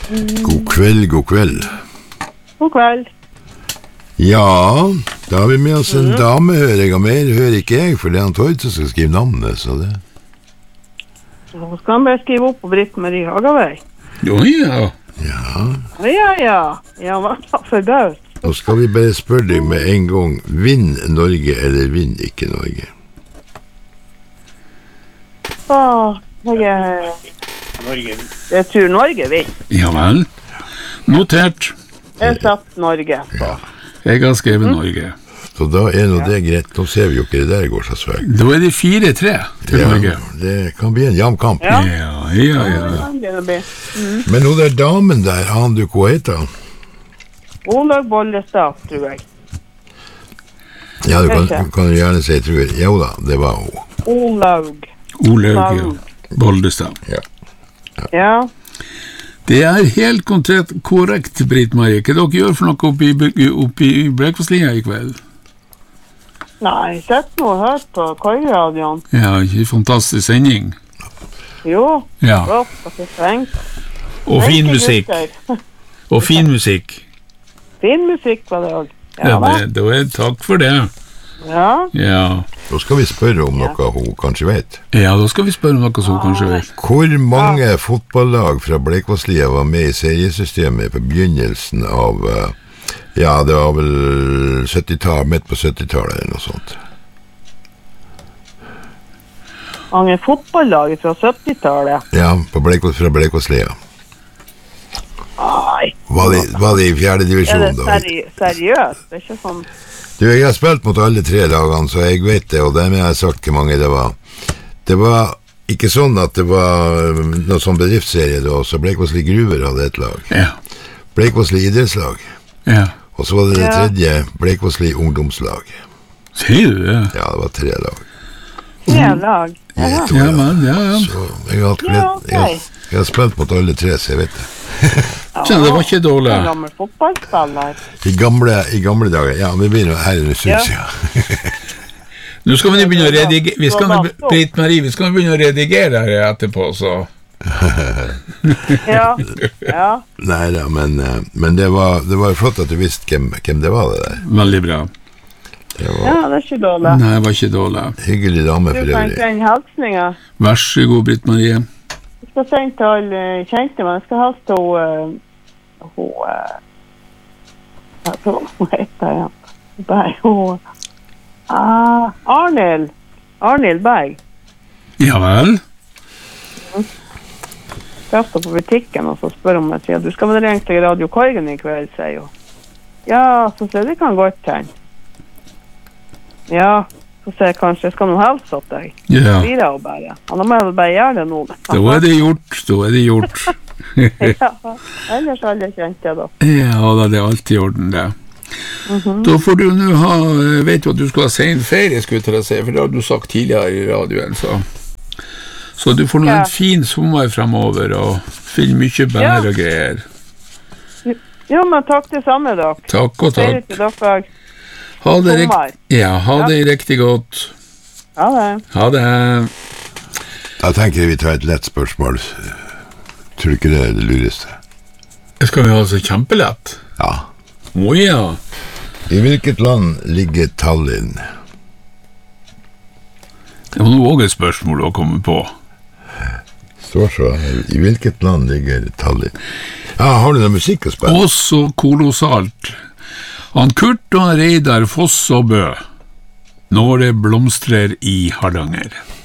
God kveld, god kveld. God kveld. Ja, da har vi med oss en dame, hører jeg, og mer hører ikke jeg, for det er han Tord som skal skrive navnet, så det... Så skal han bare skrive opp på Britt-Marie Hagavei. Jo, ja. Ja, hva er forbaut? Nå skal vi bare spørre deg med en gang, vinn Norge eller vinn ikke Norge? Jeg tror Norge vinner. Ja vel. Notert. Jeg satt Norge på. Jeg har skrevet Norge. Så da er nå det greit. Nå ser vi jo ikke det der går så sveg. Da er det 4-3 til Norge. Det kan bli en jevn kamp. Ja. Men nå der damen der, han du hva heter? Olaug Bollestad, tror jeg. Ja, du kan jo gjerne si, tror jeg. Jo da, det var hun. Olaug Bollestad. Ja. Det er helt korrekt, Britt-Marie. Hva dere gjør for noe oppi Blekvasslia i kveld? Nei, sett nå og hørt på Køyradioen. Ja, ikke fantastisk sending. Jo, ja. Og fin musikk. Og fin musikk. Fin musikk var det også. Ja, takk for det. Ja. Da skal vi spørre om noe hun kanskje vet. Ja, da skal vi spørre om noe hun kanskje vet. Hvor mange fotballag fra Blekvasslia var med i seriesystemet på begynnelsen av, ja, det var vel 70-tallet, midt på 70-tallet eller noe sånt? Mange fotballag fra 70-tallet? Ja, fra Blekvasslia. Nei. Var det i 4. divisjon da? Er det seriøst? Det er ikke sånn... Du, jeg har spilt mot alle 3 lagene, så jeg vet det, og dermed har jeg sagt hvor mange det var. Det var ikke sånn at det var noe sånn bedriftsserie da, så Blekvassli Gruver hadde et lag. Ja. Blekvassli idrettslag. Ja. Og så var det tredje, Blekvassli ungdomslag. Sier du det? Ja, det var 3 lag. 3 lag? Ja. Så jeg har spilt mot alle 3, så jeg vet det. Det var ikke dårlig. En gammel fotballspiller. I gamle dager, ja, vi begynner her en stund siden. Nå skal vi begynne å redigere, vi skal begynne å redigere her etterpå, så... Ja. Neida, men det var flott at du visste hvem det var det der. Veldig bra. Det er ikke dårlig. Nei, det var ikke dårlig. Hyggelig dame for øvrig. Du kan ikke en halsning, ja. Vær så god, Britt-Marie. Jeg skal sende til alle kjente, men jeg skal ha til hva heter jeg? Arnild Berg. Ja vel? Jeg står på butikken og så spør om jeg sier, du skal vel ringe til Radio Korgen i kveld, sier jo. Ja, så sier det kan godt hende. Ja, så sier jeg kanskje, jeg skal noe helse åt deg. Ja. Sier jeg jo bare. Han har med å bare gjøre det nå. Da er det gjort. Ja, ellers har jeg kjent det da. Ja, det er alltid i orden det. Da får du nå vet du at du skal ha sen ferie, skulle jeg til å si, for det har du sagt tidligere i radioen, så du får nå en fin sommer fremover, og finne mye bær og greier. Jo, men takk det samme, dere. Takk og takk. Til dere. Ha det riktig godt. Ha det. Da tenker jeg vi tar et lett spørsmål. Tror du ikke det er det lureste? Skal vi ha så kjempelett? Ja. Ja. I hvilket land ligger Tallinn? Det var noe også et spørsmål å komme på. Så, i hvilket land ligger Tallinn? Ja, har du noe musikk å spille? Også kolossalt. Han Kurt og Reidar Foss og Bø, når det blomstrer i Hardanger.